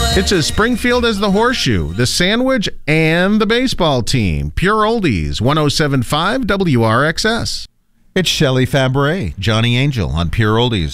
It's as Springfield as the Horseshoe, the Sandwich, and the baseball team. Pure Oldies, 107.5 WRXS. It's Shelley Fabre, Johnny Angel on Pure Oldies.